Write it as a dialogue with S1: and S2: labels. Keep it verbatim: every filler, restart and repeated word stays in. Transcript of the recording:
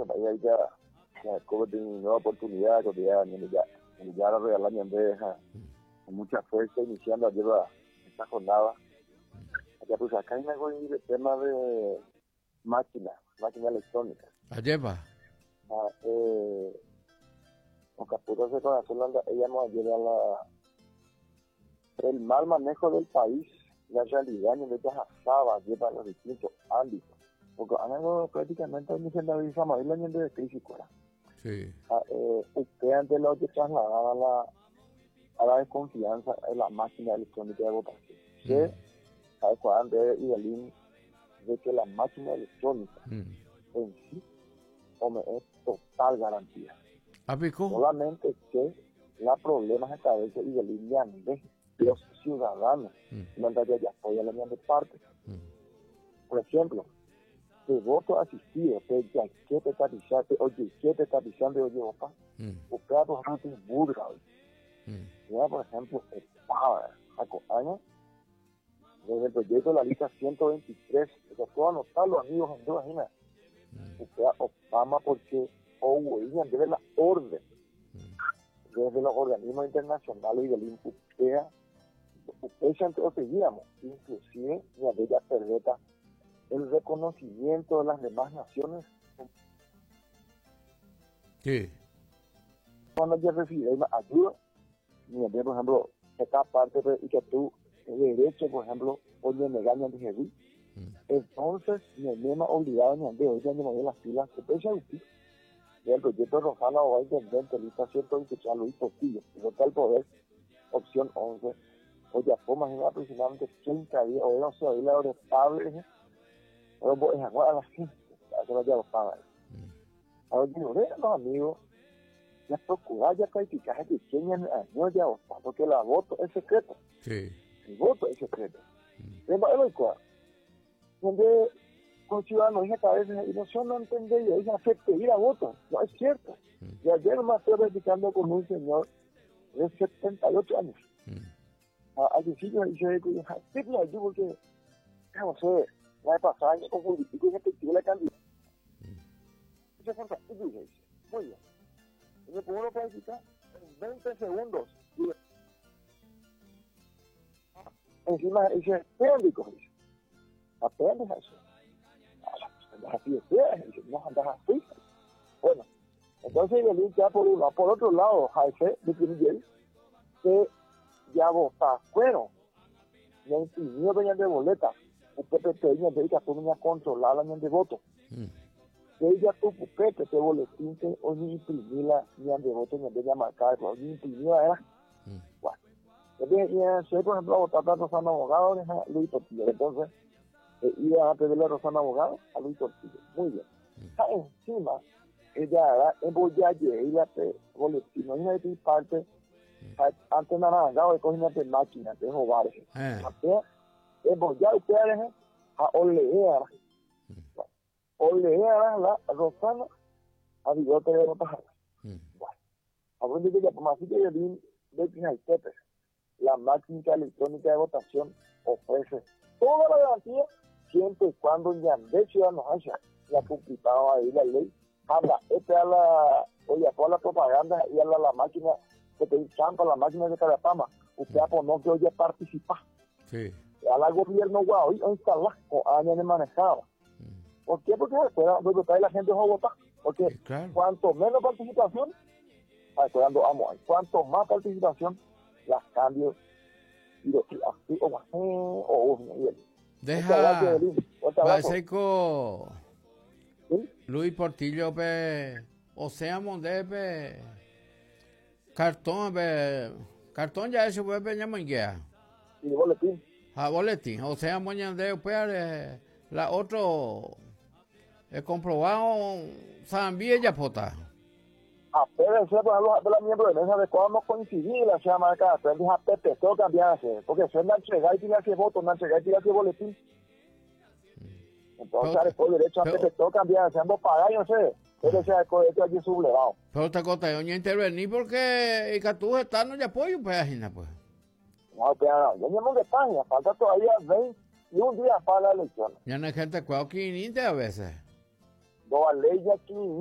S1: años para ir ahí ya, ya como tiene una nueva oportunidad, que ya, ya, ya la regalan en deja, con mucha fuerza, iniciando ayer esta jornada. Ya pues acá hay algo de tema de máquina, máquina electrónica.
S2: Ayer va.
S1: Ah, eh, con Caputo se conoce, ella nos ayuda a la el mal manejo del país, la realidad en vez de asaba lleva a los distintos ámbitos. Porque han algo prácticamente ni se la dice más la de crisis fuera.
S2: Sí.
S1: Ah, eh, usted ante lo que trasladaba a la a la desconfianza en la máquina electrónica de votación. Mm. Que sabe cuál de Idelín de que la máquina electrónica mm. en sí hombre, es total garantía.
S2: ¿Aplicó?
S1: Solamente que la problema es que veces Idelín de los ciudadanos mm. no ya ya apoyan la de parte. Mm. Por ejemplo, de voto asistido, de ya que te está diciendo, oye, que te está diciendo, oye, opa, usted ha dejado un burga hoy. Ya, por ejemplo, el Power, año, desde el proyecto de la lista ciento veintitrés, que puedo anotar los amigos en dos, imagina, usted Obama porque Owen debe la orden desde los organismos internacionales y del INPUPEA, usted siempre lo seguíamos, inclusive la bella perreta, el reconocimiento de las demás naciones.
S2: Sí.
S1: Cuando ya recibes ayuda, por ejemplo, esta parte y que tú, el derecho, por ejemplo, hoy me ganan de Jesús, entonces me misma obligado a de hoy ya me voy las pilas, que pese a usted, del proyecto de Rosana o intendente, lista ciento veintitrés, Luis Portillo, y está el poder, opción once, o ya fue más aproximadamente treinta días, o no sé, hoy la hora estable, o pues a las cinco, a que vaya a los padres. Ahora digo, vean los amigos, ya procurar, ya calificar que tienen años ya votar, porque la voto es secreto.
S2: Sí.
S1: El voto es secreto. Pero es lo cual, donde con ciudadanos dije que a veces, y no yo no entendí, yo dije, acepte ir a voto, no es cierto. Mm. Y ayer me estoy platicando con un señor de setenta y ocho años. Mm. A, al principio dice, sí, no, yo porque, no sé, la vez pasada yo confundí con gente que la candidata. Eso es fantástico, dice, muy bien. Y me pongo a platicar en veinte segundos. Y encima dice, espérendico, dice, aprendes eso. Andas así de fea, dice, no andas así. Bueno, entonces el ya por uno, por otro lado, Jaife de Piniguel, que ya vota fueron, ya imprimió doña de boleta, usted pequeña de ella por una controlar la de voto. Mm. Ella tu puquete, te boletín, que hoy ni imprimí la ni de voto, ni de marcar, hoy ni imprimí la era. Mm. Bueno, entonces, si por ejemplo, a votar a Rosana Abogado, deja Luis Portillo. Entonces, eh, iba a pedirle a Rosana Abogado a Luis Portillo. Muy bien. Está mm. encima, ella era en Boyalle, y la boletín, no hay de parte, mm. antes naranjado de coger de máquina, de jovares. Eh. En Boyalle, ustedes a olear. O le a la Rosana a bigote de Rotajara. Mm. Bueno, aprendí que ya por más que yo vi de Quinaytepe, la máquina electrónica de votación ofrece toda la garantía siempre y cuando ya de ciudadanos haya ya publicado ahí la ley. Habla, esta es la, oye, toda la propaganda y a la, la máquina que te encanta, la máquina de Carapama. Usted mm. aponó que oye participar.
S2: Sí.
S1: A la gobierno, guau, hoy instalar o años de manejado. ¿Por qué? Porque después de la gente va a votar. Porque sí, claro. Cuanto menos participación, cuando vamos, cuanto más participación, las cambios y lo que así o más o bien.
S2: Deja Baseco ¿sí? Luis Portillo pe o sea Monde pe cartón pe cartón ya eso puede peña manguea.
S1: Y boletín.
S2: Ah, boletín, o sea moña de pe la otro he comprobado Zambia y Yapota.
S1: Apenas se puede hablar de la miembro de mesa de cuando coincidir la llama de cada aprendiz a Pepe, todo cambiarse, porque se anda a entregar y tirar ese voto, anda a entregar y tirar ese boletín. Entonces, pero, después derecho a Pepe, todo cambiarse, ambos pagar, yo sé, pero sea esto aquí sublevado.
S2: Pero te cosa, yo no intervení porque el Catú está no ya apoyo, pues, pues.
S1: No, pero no, yo no de España, falta todavía veinte y un día para la elección.
S2: Ya no hay gente que aquí ni a veces.
S1: No, la ley aquí